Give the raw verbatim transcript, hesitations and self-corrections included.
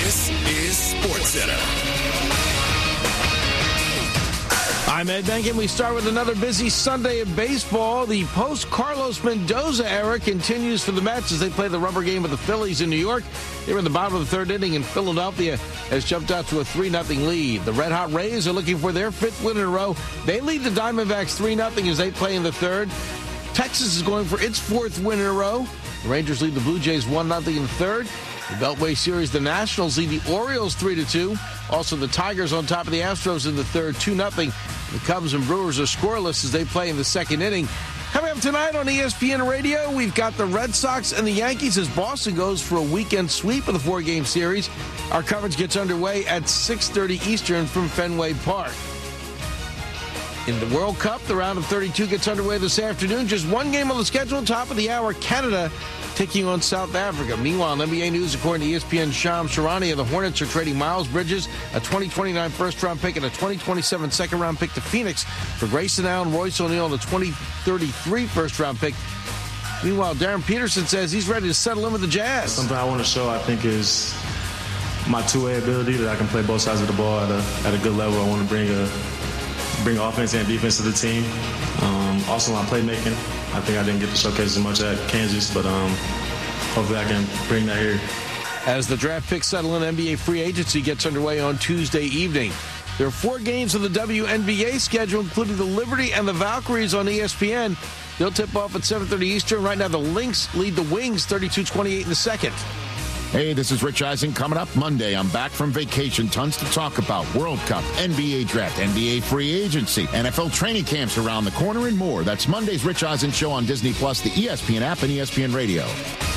This is SportsCenter. I'm Ed Benkin. We start with another busy Sunday of baseball. The post-Carlos Mendoza era continues for the Mets as they play the rubber game with the Phillies in New York. They're in the bottom of the third inning, and Philadelphia has jumped out to a three nothing lead. The Red Hot Rays are looking for their fifth win in a row. They lead the Diamondbacks three nothing as they play in the third. Texas is going for its fourth win in a row. The Rangers lead the Blue Jays one nothing in the third. The Beltway Series, the Nationals lead the Orioles three to two. Also, the Tigers on top of the Astros in the third, two nothing. The Cubs and Brewers are scoreless as they play in the second inning. Coming up tonight on E S P N Radio, we've got the Red Sox and the Yankees as Boston goes for a weekend sweep of the four-game series. Our coverage gets underway at six thirty Eastern from Fenway Park. In the World Cup, the round of thirty-two gets underway this afternoon. Just one game on the schedule, top of the hour, Canada taking on South Africa. Meanwhile, in N B A news, according to E S P N's Shams Charania, the Hornets are trading Miles Bridges, a twenty twenty-nine first-round pick, and a twenty twenty-seven second-round pick to Phoenix for Grayson Allen, Royce O'Neal, and a twenty thirty-three first-round pick. Meanwhile, Darren Peterson says he's ready to settle in with the Jazz. Something I want to show, I think, is my two-way ability, that I can play both sides of the ball at a, at a good level. I want to bring a bring offense and defense to the team. Um, also, my playmaking. I think I didn't get to showcase as much at Kansas, but um, hopefully I can bring that here. As the draft picks settle in, N B A free agency gets underway on Tuesday evening. There are four games of the W N B A schedule, including the Liberty and the Valkyries on E S P N. They'll tip off at seven thirty Eastern. Right now, the Lynx lead the Wings thirty-two twenty-eight in the second. Hey, this is Rich Eisen. Coming up Monday, I'm back from vacation. Tons to talk about. World Cup, N B A Draft, N B A Free Agency, N F L training camps around the corner, and more. That's Monday's Rich Eisen Show on Disney Plus, the E S P N app, and E S P N Radio.